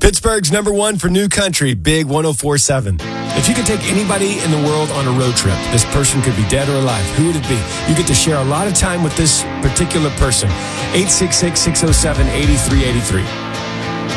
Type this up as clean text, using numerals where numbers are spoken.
Pittsburgh's number one for new country, Big 104.7. If you could take anybody in the world on a road trip, this person could be dead or alive, who would it be? You get to share a lot of time with this particular person. 866-607-8383.